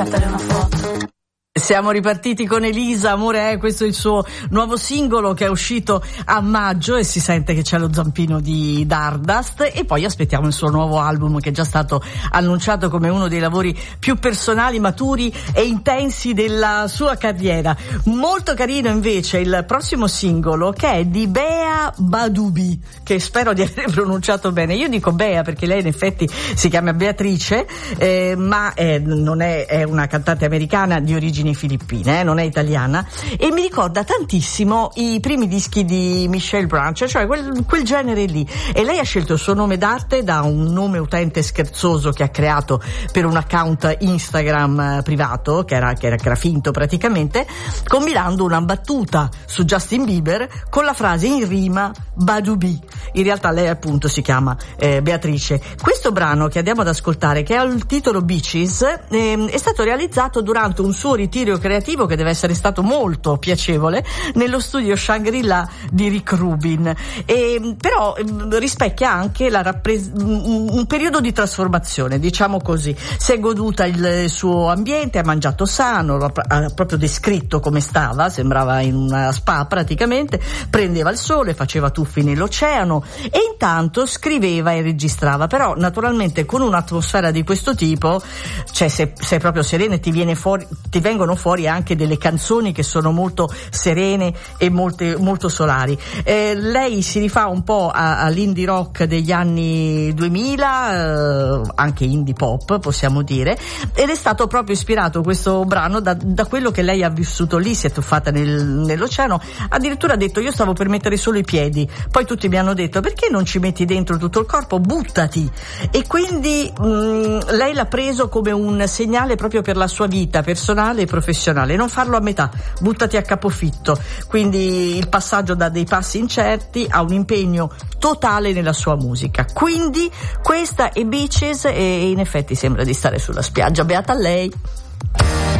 scattare una foto. Siamo ripartiti con Elisa, Amore è, questo è il suo nuovo singolo che è uscito a maggio e si sente che c'è lo zampino di Dardust, e poi aspettiamo il suo nuovo album che è già stato annunciato come uno dei lavori più personali, maturi e intensi della sua carriera. Molto carino invece il prossimo singolo, che è di Bea Badubi, che spero di aver pronunciato bene. Io dico Bea perché lei in effetti si chiama Beatrice, ma non è una cantante americana di origini filippine, non è italiana, e mi ricorda tantissimo i primi dischi di Michelle Branch, cioè quel genere lì. E lei ha scelto il suo nome d'arte da un nome utente scherzoso che ha creato per un account Instagram privato, che era finto praticamente, combinando una battuta su Justin Bieber con la frase in rima Badubi. In realtà lei appunto si chiama Beatrice. Questo brano che andiamo ad ascoltare, che ha il titolo Beaches, è stato realizzato durante un suo ritiro creativo che deve essere stato molto piacevole nello studio Shangri-La di Rick Rubin, però rispecchia anche un periodo di trasformazione, diciamo così. Si è goduta il suo ambiente, ha mangiato sano, ha proprio descritto come stava, sembrava in una spa praticamente, prendeva il sole, faceva tuffi nell'oceano e intanto scriveva e registrava. Però naturalmente con un'atmosfera di questo tipo, cioè se sei proprio serena ti vengono fuori anche delle canzoni che sono molto serene e molto solari. Lei si rifà un po' all'indie rock degli anni 2000, anche indie pop possiamo dire, ed è stato proprio ispirato questo brano da quello che lei ha vissuto lì. Si è tuffata nell'oceano, addirittura ha detto: io stavo per mettere solo i piedi, poi tutti mi hanno detto perché non ci metti dentro tutto il corpo, buttati. E quindi lei l'ha preso come un segnale proprio per la sua vita personale e professionale, non farlo a metà, buttati a capofitto. Quindi il passaggio da dei passi incerti a un impegno totale nella sua musica. Quindi questa è Beaches e in effetti sembra di stare sulla spiaggia. Beata a lei.